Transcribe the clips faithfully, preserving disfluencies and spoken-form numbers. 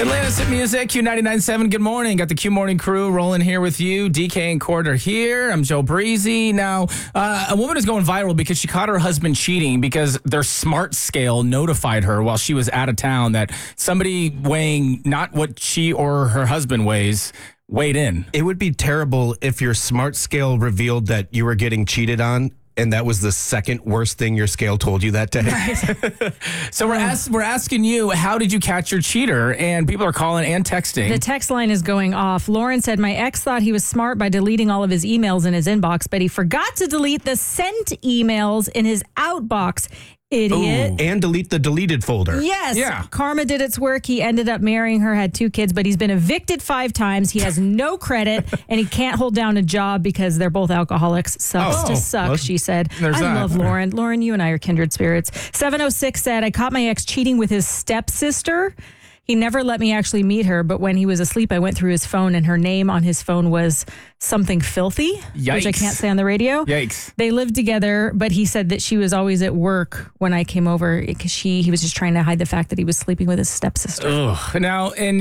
Atlanta's Hit Music, Q ninety-nine point seven. Good morning. Got the Q Morning crew rolling here with you. D K and Cord are here. I'm Joe Breezy. Now, uh, a woman is going viral because she caught her husband cheating because their smart scale notified her while she was out of town that somebody weighing not what she or her husband weighs weighed in. It would be terrible if your smart scale revealed that you were getting cheated on, and that was the second worst thing your scale told you that day. Right. So we're ask, we're asking you, how did you catch your cheater? And people are calling and texting. The text line is going off. Lauren said, my ex thought he was smart by deleting all of his emails in his inbox, but he forgot to delete the sent emails in his outbox. Idiot. Ooh, and delete the deleted folder. Yes. Yeah. Karma did its work. He ended up marrying her, had two kids, but he's been evicted five times. He has no credit, and he can't hold down a job because they're both alcoholics. Sucks Oh, to suck, well, she said. there's I that. love Lauren. Lauren, you and I are kindred spirits. seven oh six said, I caught my ex cheating with his stepsister. He never let me actually meet her, but when he was asleep, I went through his phone, and her name on his phone was something filthy, Yikes. which I can't say on the radio. Yikes. They lived together, but he said that she was always at work when I came over because she he was just trying to hide the fact that he was sleeping with his stepsister. Ugh. Now, and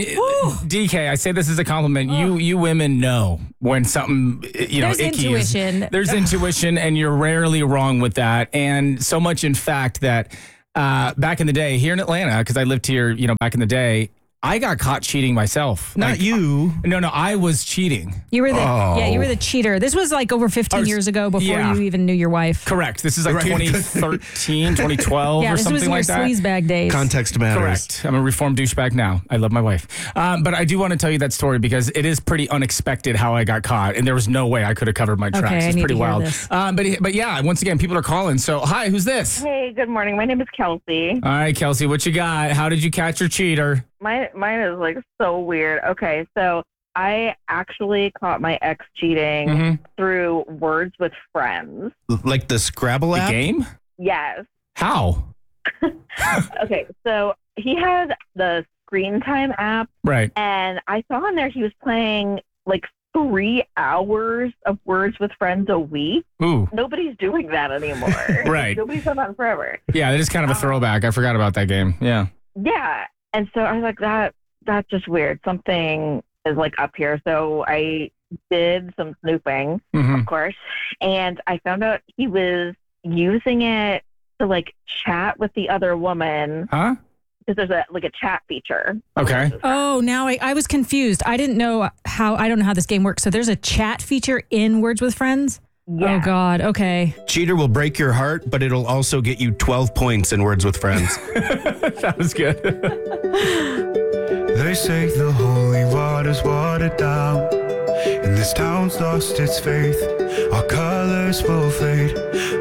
D K, I say this as a compliment. You you women know when something, you know, There's icky is- intuition. There's intuition, and you're rarely wrong with that. And so much, in fact, that uh, back in the day here in Atlanta, because I lived here, you know, back in the day, I got caught cheating myself. Not Like, you. No, no, I was cheating. You were the Oh. yeah, you were the cheater. This was like over fifteen Or- years ago before yeah. you even knew your wife. Correct. This is like Right. twenty thirteen, twenty twelve, Yeah, or this was something in your like that. sleazebag days. Context matters. Correct. I'm a reformed douchebag now. I love my wife. Um, but I do want to tell you that story because it is pretty unexpected how I got caught, and there was no way I could have covered my tracks. I It's need pretty to hear wild. this. Um, but but yeah, once again, people are calling. So hi, who's this? Hey, good morning. My name is Kelsey. All right, Kelsey, what you got? How did you catch your cheater? My mine is like so weird. Okay, so I actually caught my ex cheating Mhm. through Words with Friends. Like the Scrabble The app? Mm-hmm. game? Yes. How? Okay, so he had the Screen Time app, Right. and I saw on there he was playing like three hours of Words with Friends a week. Ooh. Nobody's doing that anymore. Right. Nobody's done that forever. Yeah, that is kind of a throwback. I forgot about that game. Yeah. Yeah. And so I was like, that that's just weird. Something is like up here. So I did some snooping, hmm of course, and I found out he was using it to like chat with the other woman Huh? because there's a like a chat feature. Okay. Oh, now I, I was confused. I didn't know how I don't know how this game works. So there's a chat feature in Words with Friends? Yeah. Oh God. Okay. Cheater will break your heart, but it'll also get you twelve points in Words with Friends. That was good. They say the holy water's watered down, and this town's lost its faith. Our colors will fade.